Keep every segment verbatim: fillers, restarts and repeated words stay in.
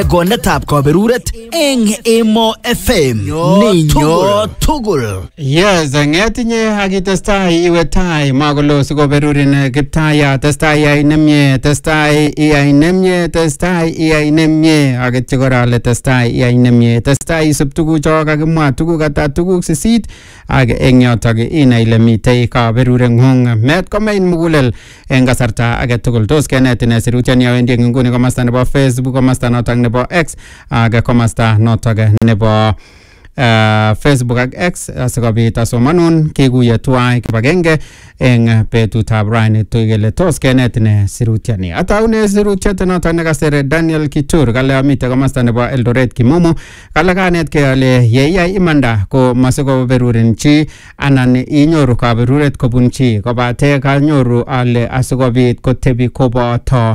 Gonetab kaberuret eng Emo F M ninyo tugul. Yes, ngetinye akitestai iwe tai magolo sikoberurin kiptaya testai iyai nemye testai iyai nemye testai iyai nemye akityo kora le testai iyai nemye testai isub tugucho kakimwa tuguk ata tuguk sisit ak eng yotok inai ile mitei kaberureng'ung met komein mugulel eng kasarta age tugul. Tos kenet ine sirutiani awendi eng nguni komasta nebo Facebook, komasta notok nebo X ak komasta notok nebo Uh, Facebook ak X asikobit asomanun kekuye tuwai kibagenge eng betutab rani tukele tos kenet ne sirutiani. Ataune sirutiet notok nekasere Daniel Kitur kale amite komasta nebo Eldoret Kimumu kale kanet ke ale yeiyai imanda ko masikoberurin chi anan inyoru kaberuret kobun chi kobate kanyoru ale asikobit kotebi koboto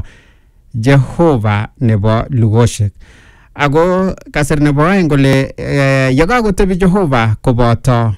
Jehova nebo lugoshek. Ago kasar nebo aeng kole yakakotebi Jehova koboto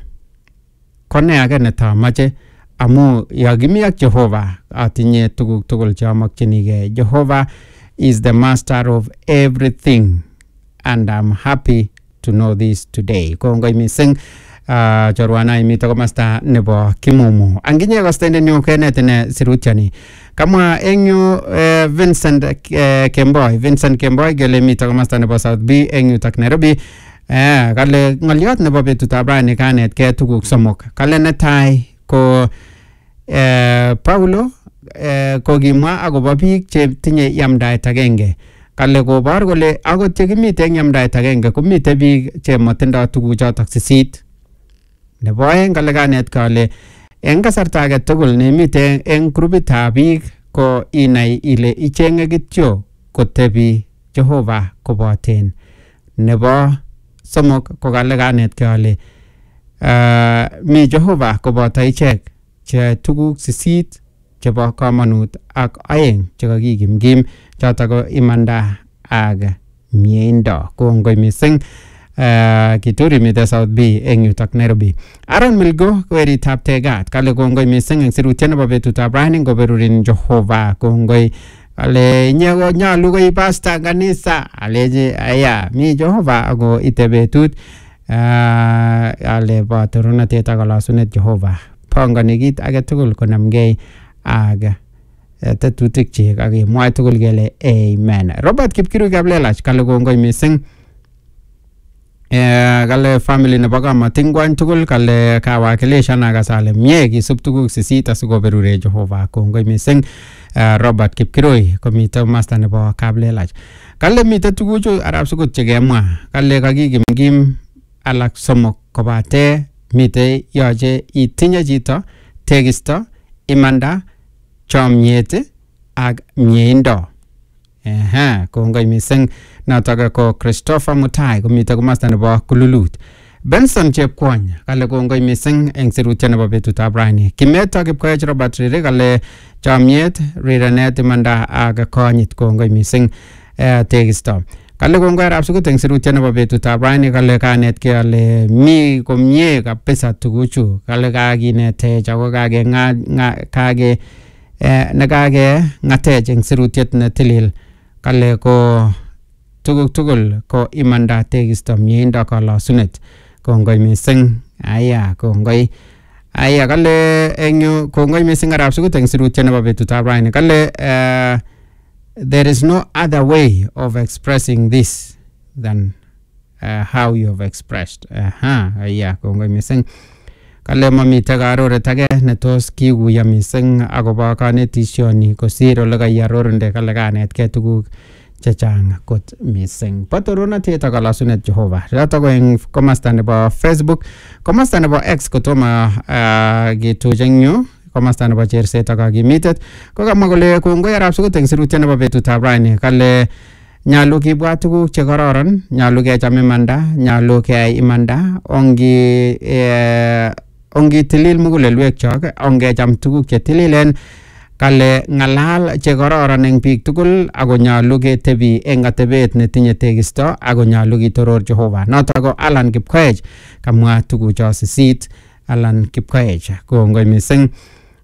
kone age neta mache amu yakimi ak Jehova atinye tuguk tugul cheamakchinige. Jehova is the master of everything and I'm happy to know this today. Kongoi mising uh, chorwana imito komasta nebo Kimumu. Anginye kostende nyo kenet ne sirutiani. Kama enyu uh, Vincent uh, Kemboi, Vincent Kemboi gele mito komasta nebo South B enyu tak Nairobi. Eh, kale ngoliot nebo betutab rani kanet ke tuguk somok. Kale netai ko uh, Paulo uh, ko kimwa akobo biik che tinye yamdaet agenge. Kale kobar kole akot ye kimite eng yamdaet agenge komite biik che matindo tuguchotok sisit. Nebo aeng kale kanet kale eng kasarta age tugul nemite eng grupitab biik ko inai ile ichenge kityo kotebi Jehova koboten. Nebo somok ko kale kanet kale uh, mi Jehova koboto ichek che tuguk sisit chebo kamanut ak aeng chekakikimkim chotok ko imanda ak mieindo. Kongoi mising Uh, Kituri mite South B eng yutok Nairobi. Aaron Milgo kweritab tegat kale kongoi mising eng sirutiet nebo betutab rani ngoberurin Jehova. Kongoi kale nyego nyalu koi pasta kanisa aleji aya mi Jehova ako ite betut uh, ale bo torunatet ak kalasunet Jehova pangani kit age tugul konamgei ak tetutik chik ak imwae tugul kele amen. Robert Kipkirui kablelach kale kongoi mising Eh, kale family nebo kamatingwan tugul kale kawakilishan akasale mie kisub tuguk sisit asikoberure Jehova. Kongoi mising uh, Robert Kipkirui komite master nebo kablelach. Kale mite tuguchu arab sukut chekemwa kale kakikimkim alak somok kobate mite yoche itinye chito tekisto, imanda, chomyet ak mieindo. Ehe, kongoi mising notok ko Christopher Mutai komite komasta nebo Kululut. Benson Chepkwony kale kongoi mising eng sirutiet nebo betutab rani. Kimeto Kipkoech Robert Riri kale chomyet, rirenet, imanda ak konyit. Kongoi mising eh, tekisto. Kale kongoi arab sukut eng sirutiet nebo betutab rani kale kanetke ale mi komie kabisa tuguchu. Kale kakinetech ako kage nga, nga, kage eh, nekage ngatech eng sirutiet netilil. Kale ko tuguk tugul ko imanda, tekisto, mieindo, kalasunet. Kongoi mising. Aya kongoi. Aya kale enyu kongoi mising arab sukut eng sirutiet nebo betutab rani. Kale uh, there is no other way of expressing this than uh, how you have expressed. Aha, aya kongoi mising. Kale mamite karoret age netos kikuya mising akobo kanetisioni kosir ole kaiarorunde. Kale kanetke tuguk chechang kot mising. Patoronatet ak kalasunet Jehova. Yotok ko eng komasta nebo Facebook. Komasta nebo X kotoma uh, kituch eng yu. Komasta nebo cherset ak kakimitet kokamwa kole kongoi arab sukut eng sirutiet nebo betutab rani. Kale nyalu kibwat tuguk chekororon, nyalu kecham imanda, nyalu keyai imanda, ongi eh, ongi tilil mugulelwek chok, ongecham tuguk chetililen. Kale ngalal chekororon eng biik tugul ako nyalu ketebi eng atebet netinye tekisto ako nyalu kitoror Jehova. Notok ko Alan Kipkoech kamwa tugucho sisit. Alan Kipkoech kongoi mising.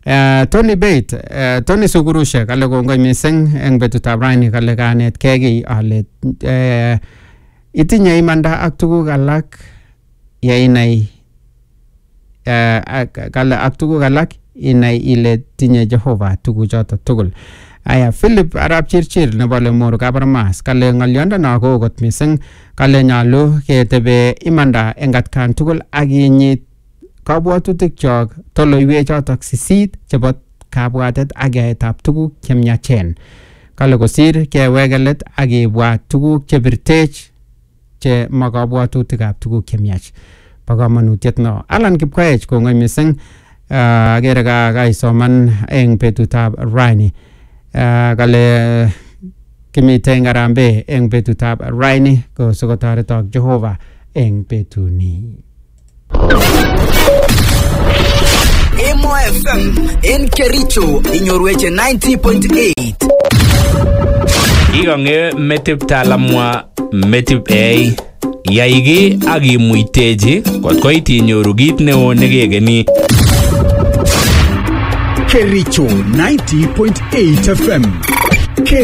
Uh, Tony Bate, uh, Tony Sugurushe, kale kongoi mising eng betutab raini kale kanet kegi ale uh, itinye imanda ak tuguk alak yainai uh, kale ak tuguk alak inai ile tinye Jehova tuguchoto tugul. Aya Philip Arap Chirchir nebo Lemuru Kabarmas kale ngolyondo no ko kot mising kale nyalu ketebe imanda eng atkan tugul ak inyit kabwatutik chok toloiwek chotok sisit chebo kabwatet ak yaetab tuguk chemyachen. Kale kosir keweke let ak ibwat tuguk chebirtech che makabwatutikab tuguk chemyach. Bo kamanutiet no. Alan Kipkoech kongoi mising agere uh, ka kaisoman eng betutab raini. Uh, kale kimite ngarambe eng betutab raini ko sikotoretok Jehova eng betuni. Emo F M en Kericho inyorweche ninety point eight. Igange metip talamwa metip A yaigi agi muiteji kot koit inyoru kit neo nekekeni. Kericho ninety point eight F M.